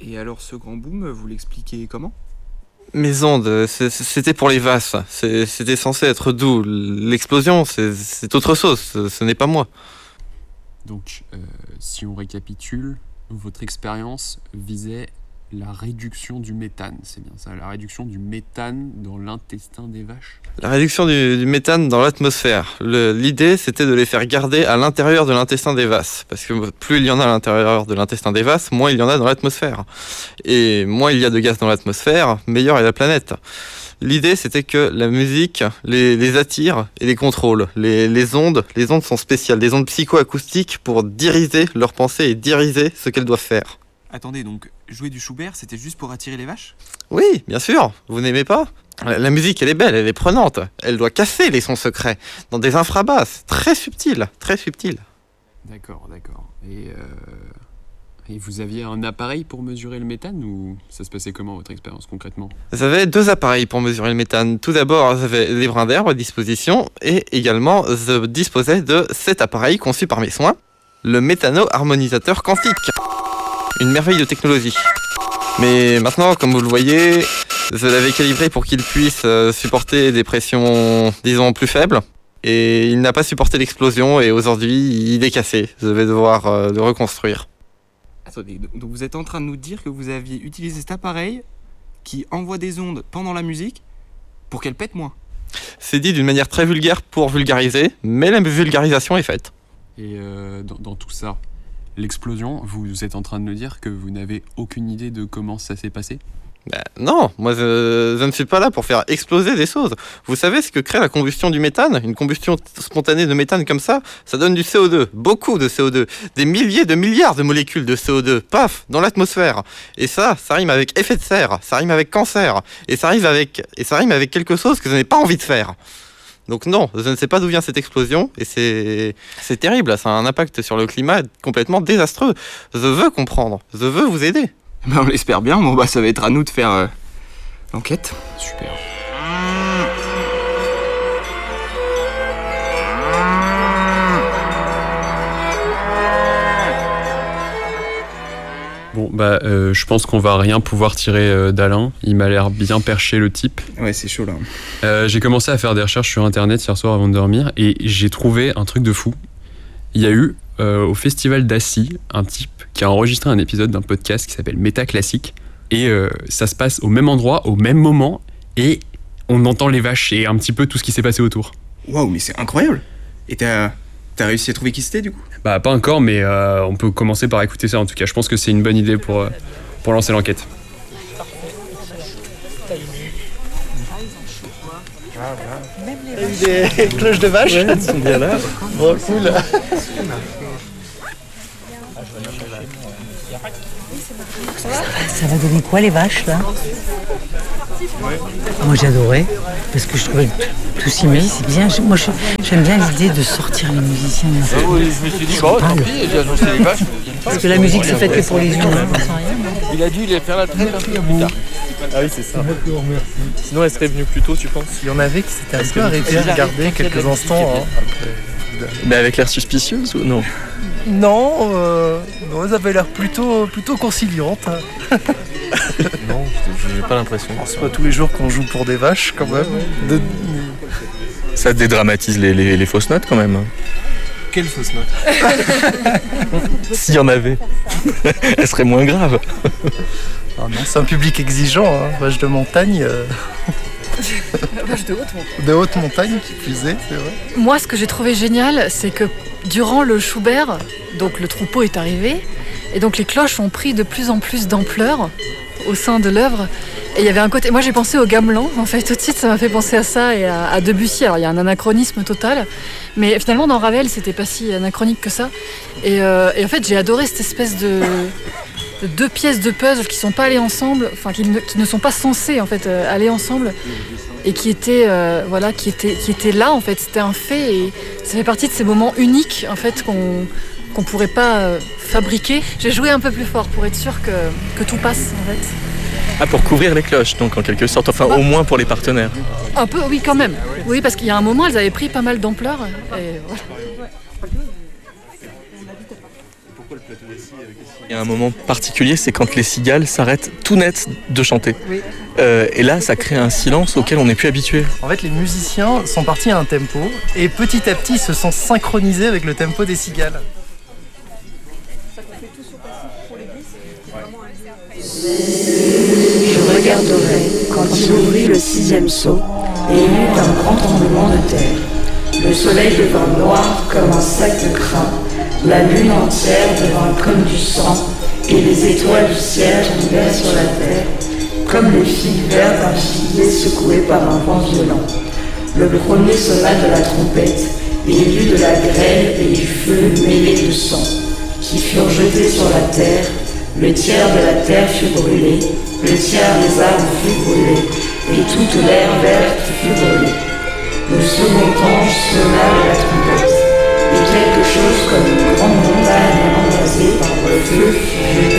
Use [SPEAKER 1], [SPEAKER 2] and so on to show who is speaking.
[SPEAKER 1] Et alors ce grand boom, vous l'expliquez comment ?
[SPEAKER 2] Mes ondes, c'était pour les vasses. C'était censé être doux. L'explosion, c'est autre chose. Ce n'est pas moi.
[SPEAKER 3] Donc, si on récapitule, votre expérience visait la réduction du méthane, c'est bien ça, la réduction du méthane dans l'intestin des vaches.
[SPEAKER 2] La réduction du méthane dans l'atmosphère. L'idée, c'était de les faire garder à l'intérieur de l'intestin des vasses. Parce que plus il y en a à l'intérieur de l'intestin des vasses, moins il y en a dans l'atmosphère. Et moins il y a de gaz dans l'atmosphère, meilleure est la planète. L'idée, c'était que la musique les attire et les contrôle. Les ondes sont spéciales, des ondes psychoacoustiques pour diriger leurs pensées et diriger ce qu'elles doivent faire.
[SPEAKER 1] Attendez, donc jouer du Schubert, c'était juste pour attirer les vaches ?
[SPEAKER 2] Oui, bien sûr, vous n'aimez pas ? La musique, elle est belle, elle est prenante. Elle doit casser les sons secrets dans des infrabasses, très subtiles, très subtiles.
[SPEAKER 3] D'accord. Et vous aviez un appareil pour mesurer le méthane ou ça se passait comment votre expérience concrètement ?
[SPEAKER 2] J'avais 2 appareils pour mesurer le méthane. Tout d'abord, j'avais les brins d'herbe à disposition et également, je disposais de cet appareil conçu par mes soins, le méthano-harmonisateur quantique. Une merveille de technologie. Mais maintenant, comme vous le voyez, je l'avais calibré pour qu'il puisse supporter des pressions, disons, plus faibles. Et il n'a pas supporté l'explosion et aujourd'hui, il est cassé. Je vais devoir le reconstruire.
[SPEAKER 1] Attendez, donc vous êtes en train de nous dire que vous aviez utilisé cet appareil qui envoie des ondes pendant la musique pour qu'elle pète moins ?
[SPEAKER 2] C'est dit d'une manière très vulgaire pour vulgariser, mais la vulgarisation est faite.
[SPEAKER 3] Et dans tout ça, l'explosion, vous êtes en train de nous dire que vous n'avez aucune idée de comment ça s'est passé ?
[SPEAKER 2] Non, moi je ne suis pas là pour faire exploser des choses. Vous savez ce que crée la combustion du méthane ? Une combustion spontanée de méthane comme ça donne du CO2, beaucoup de CO2, des milliers de milliards de molécules de CO2, paf, dans l'atmosphère. Et ça rime avec effet de serre, ça rime avec cancer, et ça rime avec quelque chose que je n'ai pas envie de faire. Donc non, je ne sais pas d'où vient cette explosion, et c'est terrible, ça a un impact sur le climat complètement désastreux. Je veux comprendre, je veux vous aider.
[SPEAKER 1] On l'espère bien, ça va être à nous de faire l'enquête.
[SPEAKER 3] Super. Bon, je pense qu'on va rien pouvoir tirer d'Alain. Il m'a l'air bien perché, le type.
[SPEAKER 1] Ouais, c'est chaud là.
[SPEAKER 3] J'ai commencé à faire des recherches sur Internet hier soir avant de dormir et j'ai trouvé un truc de fou. Il y a eu, au festival d'Assis, un type qui a enregistré un épisode d'un podcast qui s'appelle Méta Classique. Et ça se passe au même endroit, au même moment, et on entend les vaches et un petit peu tout ce qui s'est passé autour.
[SPEAKER 1] Waouh, mais c'est incroyable. Et t'as réussi à trouver qui c'était du coup ?
[SPEAKER 3] Pas encore, mais on peut commencer par écouter ça en tout cas. Je pense que c'est une bonne idée pour lancer l'enquête.
[SPEAKER 4] Il y a eu des cloches de vache.
[SPEAKER 2] Ouais, elles sont bien là.
[SPEAKER 4] Bon, cool.
[SPEAKER 5] Ça va donner quoi les vaches là ? Moi j'adorais parce que je trouvais que tout s'y met, c'est bien. Moi j'aime bien l'idée de sortir les musiciens.
[SPEAKER 6] Je me suis dit, tant pis, j'ai annoncé les vaches.
[SPEAKER 5] Parce que la musique c'est faite que pour les humains.
[SPEAKER 6] Il a dû les faire la traite un peu plus tard.
[SPEAKER 4] Ah oui, c'est ça. Sinon, elle serait venue plus tôt, tu penses ? Il y en avait qui s'étaient un peu arrêtés à regarder quelques instants.
[SPEAKER 7] Mais avec l'air suspicieuse ou non ?
[SPEAKER 4] Non, elles avaient l'air plutôt conciliantes.
[SPEAKER 7] Non, j'ai pas l'impression.
[SPEAKER 4] C'est pas tous les jours qu'on joue pour des vaches, quand même.
[SPEAKER 7] Ça dédramatise les fausses notes, quand même.
[SPEAKER 4] Quelle fausse note ?
[SPEAKER 7] S'il y en avait, elle serait moins grave.
[SPEAKER 4] Ah non, c'est un public exigeant, hein. Vache de montagne.
[SPEAKER 8] Vache de haute montagne.
[SPEAKER 4] De haute montagne, qui plus est, c'est vrai.
[SPEAKER 8] Moi, ce que j'ai trouvé génial, c'est que durant le Schubert, donc le troupeau est arrivé, et donc les cloches ont pris de plus en plus d'ampleur au sein de l'œuvre. Et il y avait un côté... Moi, j'ai pensé au gamelan, en fait. Tout de suite, ça m'a fait penser à ça et à Debussy. Alors, il y a un anachronisme total. Mais finalement, dans Ravel, c'était pas si anachronique que ça. Et en fait, j'ai adoré cette espèce de 2 pièces de puzzle qui sont pas allées ensemble, enfin, qui ne sont pas censées, en fait, aller ensemble. Et qui étaient là, en fait. C'était un fait. Et ça fait partie de ces moments uniques, en fait, qu'on pourrait pas fabriquer. J'ai joué un peu plus fort pour être sûr que tout passe, en fait.
[SPEAKER 7] Ah, pour couvrir les cloches, donc en quelque sorte, enfin au moins pour les partenaires.
[SPEAKER 8] Un peu, oui, quand même. Oui, parce qu'il y a un moment, elles avaient pris pas mal d'ampleur. Et voilà.
[SPEAKER 1] Pourquoi le plateau
[SPEAKER 7] Il y a un moment particulier, c'est quand les cigales s'arrêtent tout net de chanter.
[SPEAKER 4] Oui.
[SPEAKER 7] Et là, ça crée un silence auquel on n'est plus habitué.
[SPEAKER 4] En fait, les musiciens sont partis à un tempo et petit à petit, ils se sont synchronisés avec le tempo des cigales.
[SPEAKER 9] Je regarderai quand il ouvrit le 6e sceau et il eut un grand tremblement de terre. Le soleil devint noir comme un sac de crin, la lune entière devint comme du sang, et les étoiles du ciel tombèrent sur la terre, comme les figues vertes d'un figuier secoué par un vent violent. Le premier sonna de la trompette, et il y eut de la grêle et du feu mêlé de sang, qui furent jetés sur la terre. Le tiers de la terre fut brûlé, le tiers des arbres fut brûlé, et toute l'herbe verte fut brûlée. Le second ange sonna de la trompette, et quelque chose comme une grande montagne embrasée par le feu fut jeté